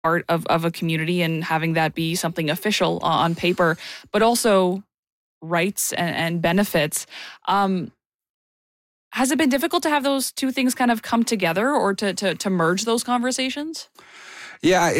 part of a community and having that be something official on paper, but also rights and benefits. Has it been difficult to have those two things kind of come together or to merge those conversations? Yeah,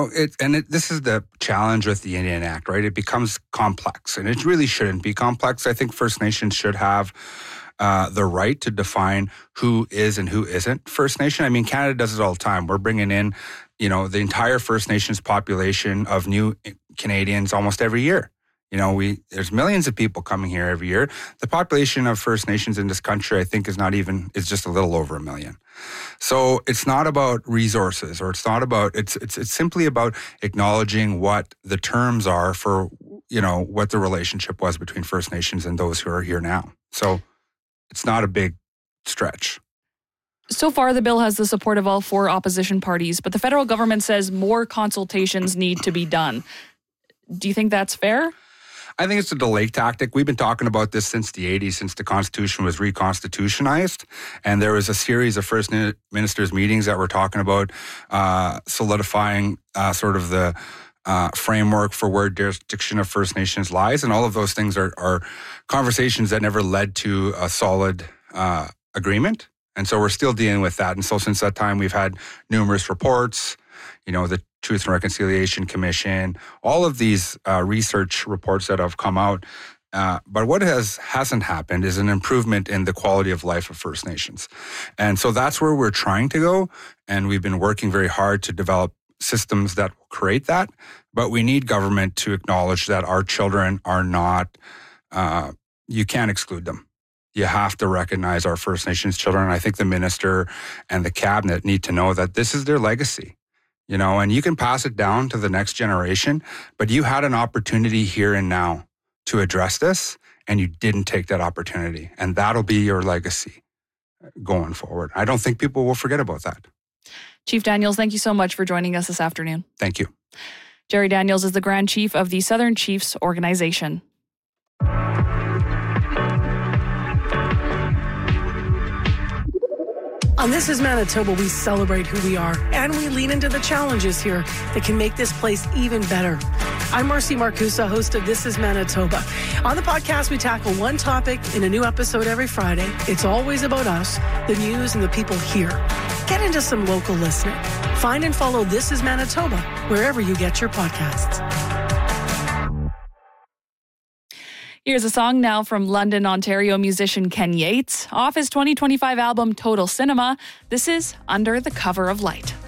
this is the challenge with the Indian Act, right? It becomes complex, and it really shouldn't be complex. I think First Nations should have the right to define who is and who isn't First Nation. I mean, Canada does it all the time. We're bringing in, the entire First Nations population of new Canadians almost every year. There's millions of people coming here every year. The population of First Nations in this country, I think, is just a little over 1 million. So it's not about resources, or it's simply about acknowledging what the terms are for, what the relationship was between First Nations and those who are here now. So it's not a big stretch. So far, the bill has the support of all 4 opposition parties, but the federal government says more consultations need to be done. Do you think that's fair? I think it's a delay tactic. We've been talking about this since the 80s, since the Constitution was reconstitutionalized. And there was a series of First Ministers meetings that were talking about solidifying sort of the framework for where jurisdiction of First Nations lies. And all of those things are conversations that never led to a solid agreement. And so we're still dealing with that. And so since that time, we've had numerous reports, the Truth and Reconciliation Commission, all of these research reports that have come out. But what hasn't happened is an improvement in the quality of life of First Nations. And so that's where we're trying to go. And we've been working very hard to develop systems that will create that. But we need government to acknowledge that our children are not, you can't exclude them. You have to recognize our First Nations children. And I think the minister and the cabinet need to know that this is their legacy. And you can pass it down to the next generation, but you had an opportunity here and now to address this, and you didn't take that opportunity. And that'll be your legacy going forward. I don't think people will forget about that. Chief Daniels, thank you so much for joining us this afternoon. Thank you. Jerry Daniels is the Grand Chief of the Southern Chiefs Organization. On This is Manitoba, we celebrate who we are, and we lean into the challenges here that can make this place even better. I'm Marcy Marcusa, host of This is Manitoba. On the podcast, we tackle one topic in a new episode every Friday. It's always about us, the news, and the people here. Get into some local listening. Find and follow This is Manitoba wherever you get your podcasts. Here's a song now from London, Ontario musician Ken Yates. Off his 2025 album Total Cinema, this is Under the Cover of Light.